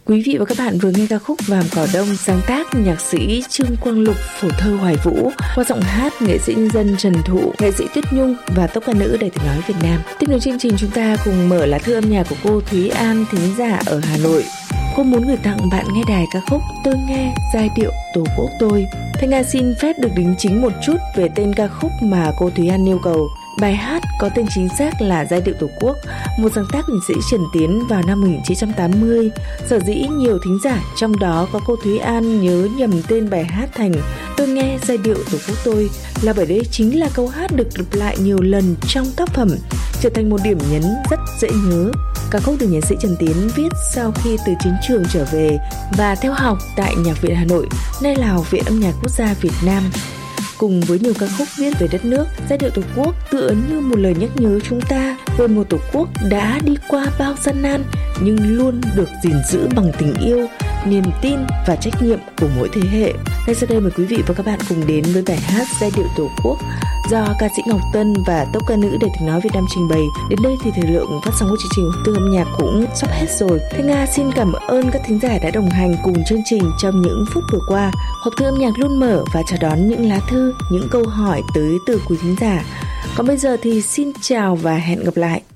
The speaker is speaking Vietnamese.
Quý vị và các bạn vừa nghe ca khúc Vàm Cỏ Đông sáng tác nhạc sĩ Trương Quang Lục, phổ thơ Hoài Vũ, qua giọng hát nghệ sĩ nhân dân Trần Thụ, nghệ sĩ Tuyết Nhung và tốp ca nữ Đài Tiếng nói Việt Nam. Tiếp nối chương trình, chúng ta cùng mở lá thư âm nhạc của cô Thúy An, thính giả ở Hà Nội. Cô muốn gửi tặng bạn nghe đài ca khúc Tôi Nghe giai điệu Tổ quốc tôi. Thanh Nga xin phép được đính chính một chút về tên ca khúc mà cô Thúy An yêu cầu. Bài hát có tên chính xác là Giai điệu Tổ quốc, một sáng tác của nhạc sĩ Trần Tiến vào năm 1980. Sở dĩ nhiều thính giả, trong đó có cô Thúy An, nhớ nhầm tên bài hát thành Tôi Nghe giai điệu Tổ quốc tôi là bởi đây chính là câu hát được lặp lại nhiều lần trong tác phẩm, trở thành một điểm nhấn rất dễ nhớ. Ca khúc được nhạc sĩ Trần Tiến viết sau khi từ chiến trường trở về và theo học tại Nhạc viện Hà Nội, nay là Học viện Âm nhạc Quốc gia Việt Nam. Cùng với nhiều ca khúc viết về đất nước, giai điệu Tổ quốc tựa như một lời nhắc nhớ chúng ta về một Tổ quốc đã đi qua bao gian nan nhưng luôn được gìn giữ bằng tình yêu, niềm tin và trách nhiệm của mỗi thế hệ. Ngay sau đây mời quý vị và các bạn cùng đến với bài hát Giai điệu Tổ quốc do ca sĩ Ngọc Tân và tốp ca nữ Đài Tiếng nói Việt Nam trình bày. Đến đây thì thời lượng phát sóng của chương trình Hộp thư âm nhạc cũng sắp hết rồi. Thanh Nga xin cảm ơn các thính giả đã đồng hành cùng chương trình trong những phút vừa qua. Hộp thư âm nhạc luôn mở và chào đón những lá thư, những câu hỏi tới từ quý thính giả. Còn bây giờ thì xin chào và hẹn gặp lại.